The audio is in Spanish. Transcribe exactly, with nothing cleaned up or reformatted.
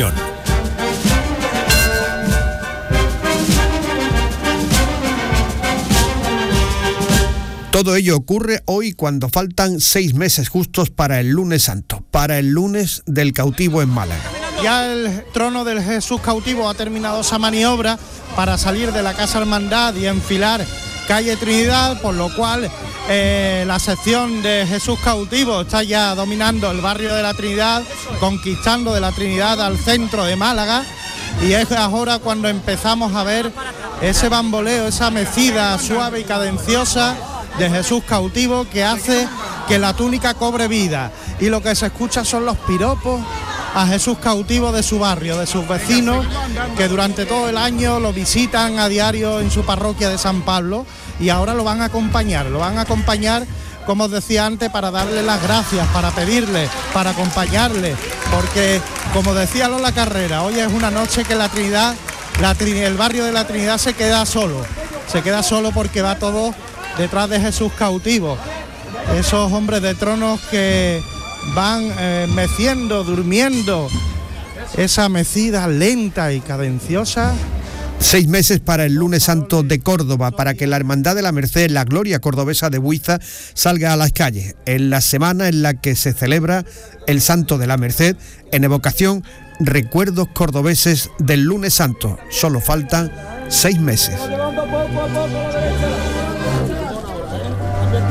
Castellón. Todo ello ocurre hoy cuando faltan seis meses justos para el lunes santo, para el lunes del cautivo en Málaga. Ya el trono del Jesús cautivo ha terminado esa maniobra para salir de la Casa Hermandad y enfilar calle Trinidad, por lo cual eh, la sección de Jesús cautivo está ya dominando el barrio de la Trinidad, conquistando de la Trinidad al centro de Málaga, y es ahora cuando empezamos a ver ese bamboleo, esa mecida suave y cadenciosa de Jesús cautivo que hace que la túnica cobre vida, y lo que se escucha son los piropos a Jesús cautivo de su barrio, de sus vecinos, que durante todo el año lo visitan a diario en su parroquia de San Pablo, y ahora lo van a acompañar, lo van a acompañar, como os decía antes, para darle las gracias, para pedirle, para acompañarle, porque, como decía Lola Carrera, hoy es una noche que la Trinidad, la Trin- el barrio de la Trinidad se queda solo, se queda solo porque va todo detrás de Jesús cautivo, esos hombres de tronos que van eh, meciendo, durmiendo esa mecida lenta y cadenciosa. Seis meses para el lunes santo de Córdoba, para que la Hermandad de la Merced, la gloria cordobesa de Buiza, salga a las calles, en la semana en la que se celebra el Santo de la Merced, en evocación, recuerdos cordobeses del lunes santo. Solo faltan seis meses.